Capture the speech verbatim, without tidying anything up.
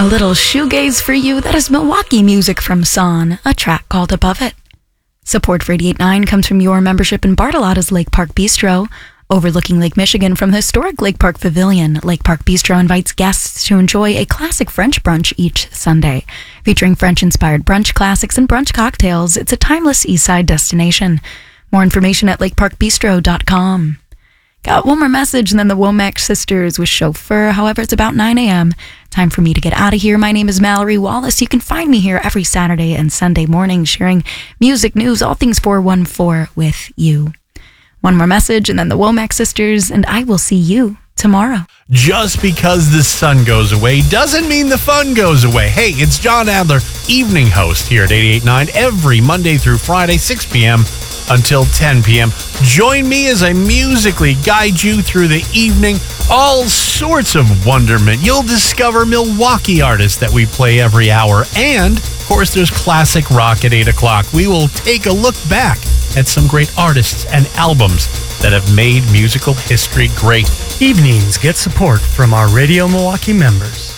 A little shoegaze for you. That is Milwaukee music from Son, a track called Above It. Support for eighty-eight point nine comes from your membership in Bartolotta's Lake Park Bistro. Overlooking Lake Michigan from the historic Lake Park Pavilion, Lake Park Bistro invites guests to enjoy a classic French brunch each Sunday. Featuring French-inspired brunch classics and brunch cocktails, it's a timeless Eastside destination. More information at lake park bistro dot com. Got one more message and then the Womack Sisters with Chauffeur. However, it's about nine a.m. Time for me to get out of here. My name is Mallory Wallace. You can find me here every Saturday and Sunday morning sharing music, news, all things four one four with you. One more message and then the Womack Sisters, and I will see you tomorrow. Just because the sun goes away doesn't mean the fun goes away. Hey, it's John Adler, evening host here at eighty-eight point nine every Monday through Friday, six p.m. until ten p.m. Join me as I musically guide you through the evening. All sorts of wonderment. You'll discover Milwaukee artists that we play every hour. And, of course, there's classic rock at eight o'clock. We will take a look back at some great artists and albums that have made musical history great. Evenings get support from our Radio Milwaukee members.